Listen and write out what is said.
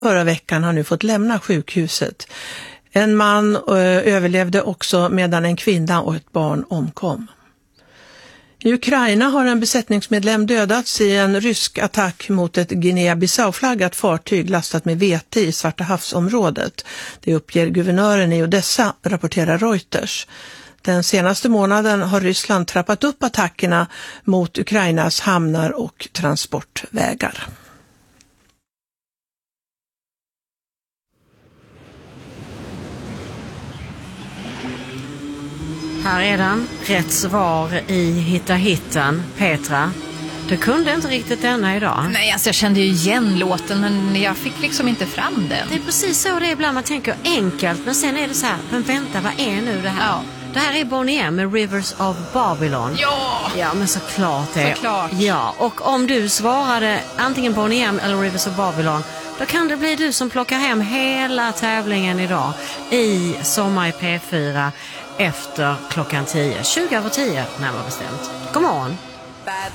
förra veckan har nu fått lämna sjukhuset. En man överlevde också medan en kvinna och ett barn omkom. I Ukraina har en besättningsmedlem dödats i en rysk attack mot ett Guinea-Bissau-flaggat fartyg lastat med vete i Svarta havsområdet. Det uppger guvernören i Odessa, rapporterar Reuters. Den senaste månaden har Ryssland trappat upp attackerna mot Ukrainas hamnar och transportvägar. Här är den, rätt svar i Hitta Hittan. Petra, du kunde inte riktigt denna idag. Nej, alltså jag kände ju igen låten, men jag fick liksom inte fram den. Det är precis så det är ibland, man tänker enkelt, men sen är det så här, men vänta, vad är nu det här? Ja. Det här är Boney M med Rivers of Babylon. Ja! Ja, men såklart det. Såklart. Ja, och om du svarade antingen Boney M eller Rivers of Babylon, då kan det bli du som plockar hem hela tävlingen idag i Sommar i P4 efter klockan 10. 20:10 närmare bestämt. God morgon!